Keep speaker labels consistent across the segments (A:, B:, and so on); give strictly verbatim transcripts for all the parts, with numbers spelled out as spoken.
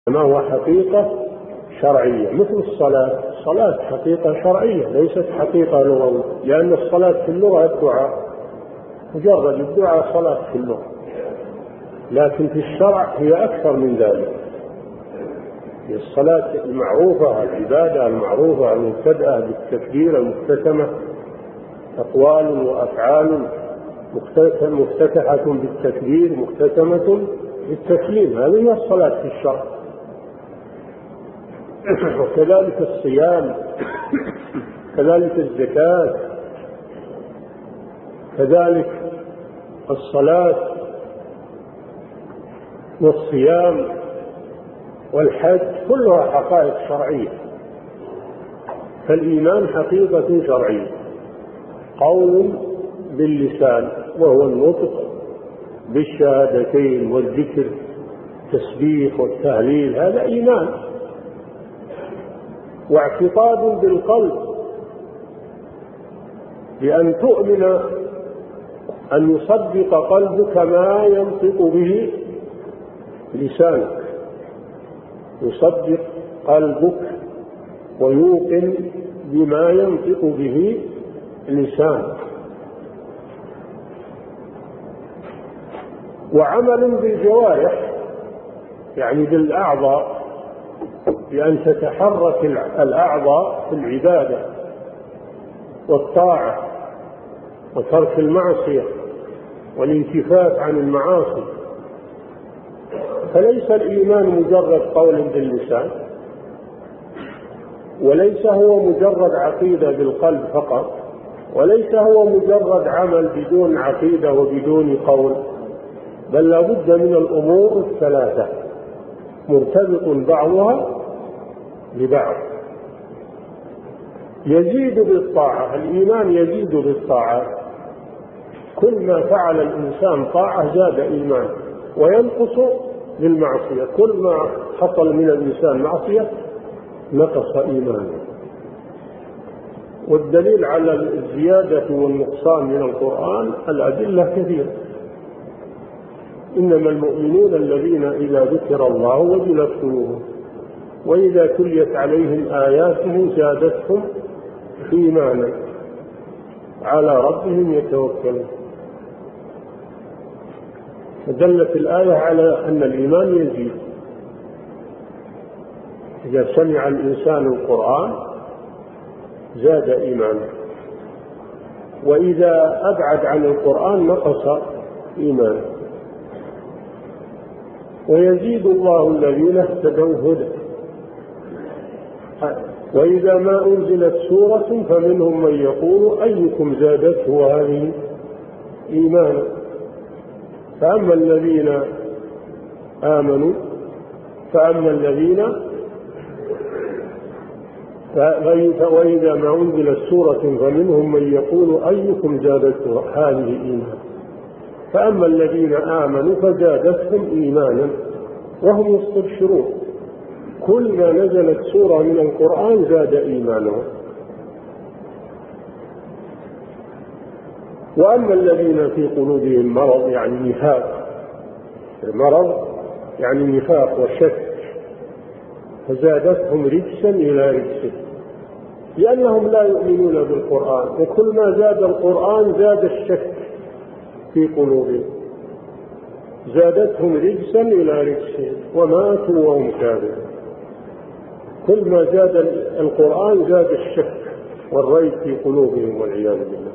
A: ما هو حقيقة شرعية مثل الصلاة. الصلاة حقيقة شرعية ليست حقيقة لغوية، لأن الصلاة في اللغة الدعاء، مجرد الدعاء صلاة في اللغة، لكن في الشرع هي أكثر من ذلك. الصلاة المعروفة، العبادة المعروفة المبتدأة بالتكبير المختتمة، أقوال وأفعال مفتتحة بالتكبير مختتمة بالتسليم، هذه هي الصلاة في الشرع. وكذلك الصيام، كذلك الزكاة، كذلك الصلاة والصيام والحج، كلها حقائق شرعية. فالإيمان حقيقة شرعية، قول باللسان وهو النطق بالشهادتين والذكر، التسبيح والتهليل، هذا إيمان. واعتقاد بالقلب، بأن تؤمن، أن يصدق قلبك ما ينطق به لسانك، يصدق قلبك ويوقن بما ينطق به لسانك. وعمل بالجوارح، يعني بالأعضاء، بأن تتحرك الأعضاء في العبادة والطاعة وترك المعصية والانكفاف عن المعاصي. فليس الإيمان مجرد قول باللسان، وليس هو مجرد عقيدة بالقلب فقط، وليس هو مجرد عمل بدون عقيدة وبدون قول، بل لا بد من الأمور الثلاثة مرتبط بعضها ببعض. يزيد بالطاعة، الإيمان يزيد بالطاعة، كل ما فعل الإنسان طاعة زاد إيمان، وينقص بالمعصية، كل ما حصل من الإنسان معصية نقص إيمانه. والدليل على الزيادة والنقصان من القرآن الأدلة كثيرة. إنما المؤمنون الذين إذا ذكر الله وجلت قلوبهم وإذا تليت عليهم آياته زادتهم إيمانا على ربهم يتوكلون. فدلت الآية على أن الإيمان يزيد. إذا سمع الإنسان القرآن زاد إيمانه، وإذا أبعد عن القرآن نقص إيمانه. ويزيد الله الذين اهتدوا هدى. وإذا ما أنزلت سورة فمنهم من يقول أيكم زادته هذه إيمانا. فأما الذين آمنوا فأما الذين وإذا ما أنزلت سورة فمنهم من يقول أيكم زادته هذه إيمانا. فأما الذين آمنوا فزادتهم إيمانا وهم يستبشرون. كل ما نزلت سورة من القرآن زاد إيمانهم. وأما الذين في قلوبهم مرض، يعني نفاق، المرض يعني نفاق وشك، فزادتهم رجسا إلى رجس، لأنهم لا يؤمنون بالقرآن. وكل ما زاد القرآن زاد الشك في قلوبهم، زادتهم رجسا إلى رجس وماتوا وهم كافرون. كل ما زاد القرآن زاد الشك والريب في قلوبهم والعياذ بالله.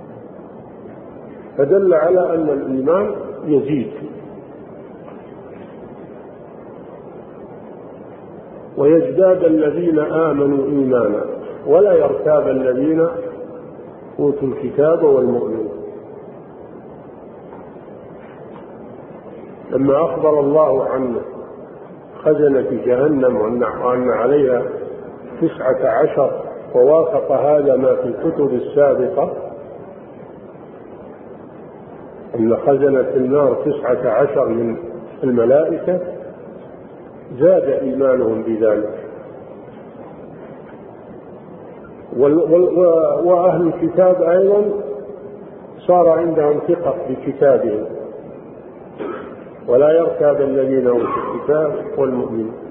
A: فدل على أن الإيمان يزيد. ويزداد الذين آمنوا إيمانا ولا يرتاب الذين أوتوا الكتاب والمؤمنون. لما أخبر الله عن خزنة جهنم وأن عليها تسعة عشر، ووافق هذا ما في الكتب السابقة أن خزنة النار تسعة عشر من الملائكة، زاد إيمانهم بذلك. وأهل الكتاب أيضا صار عندهم ثقة بكتابهم، ولا يرتاب الذين أوتوا الكتاب والمؤمنين.